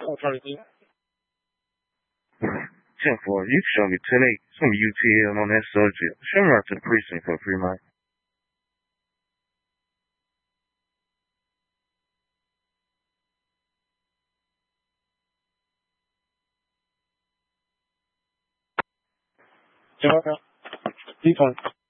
authority. 10-4, you can show me 10-8, some UTL on that subject. Show me right to the precinct for free, Mike. Jamaica, Deacon.